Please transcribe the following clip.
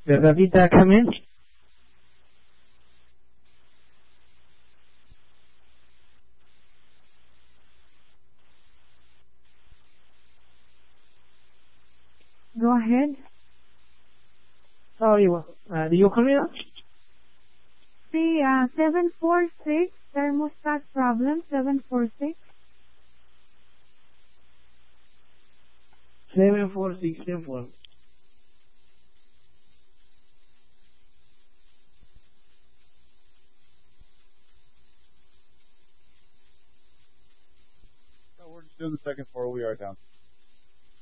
Bebecita, come in. Go ahead. Sorry, do you come in? See, 746, thermostat problem, 746. 74674. We're just doing the second floor. We are down.